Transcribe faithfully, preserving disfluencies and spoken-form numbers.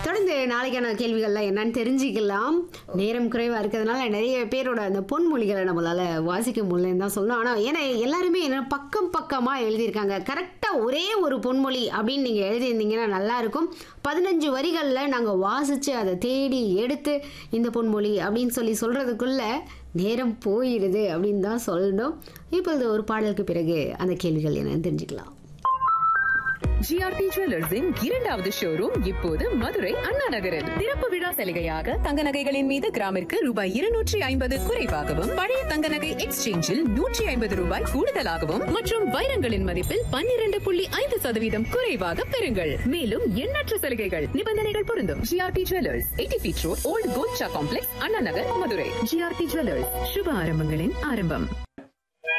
தொடர்ந்து நாளைக்கான கேள்விகள்லாம் என்னன்னு தெரிஞ்சுக்கலாம். நேரம் குறைவா இருக்கிறதுனால நிறைய பேரோட அந்த பொன்மொழிகளை நம்மளால வாசிக்க முடியலன்னு தான் சொல்லணும். ஆனா ஏன்னா எல்லாருமே என்ன பக்கம் பக்கமா எழுதியிருக்காங்க. கரெக்டா ஒரே ஒரு பொன்மொழி அப்படின்னு நீங்க எழுதியிருந்தீங்கன்னா நல்லா இருக்கும். பதினஞ்சு வரிகள்ல நாங்க வாசிச்சு அதை தேடி எடுத்து இந்த பொன்மொழி அப்படின்னு சொல்லி சொல்றதுக்குள்ள நேரம் போயிடுது அப்படின்னு தான் சொல்லணும். இப்பொழுது ஒரு பாடலுக்கு பிறகு அந்த கேள்விகள் என்னன்னு தெரிஞ்சுக்கலாம். ஜிஆர்டி ஜுவல்லர்ஸின் இரண்டாவது ஷோரூம் இப்போது மதுரை அண்ணா நகரில் திறப்பு விழா சலுகையாக தங்க நகைகளின் மீது கிராமிற்கு ரூபாய் இருநூற்றி ஐம்பது குறைவாகவும், பழைய தங்க நகை எக்ஸ்சேஞ்சில் நூற்றி ஐம்பது ரூபாய் கூடுதலாகவும் மற்றும் வைரங்களின் மதிப்பில் பன்னிரண்டு புள்ளி ஐந்து சதவீதம் குறைவாக பெறுங்கள். மேலும் எண்ணற்ற சலுகைகள், நிபந்தனைகள் பொருந்தும். GRT jewellers, eighty feet road, volt Golcha complex, Anna Nagar, Madurai. GRT jewellers, சுப ஆரம்பங்களின் ஆரம்பம்.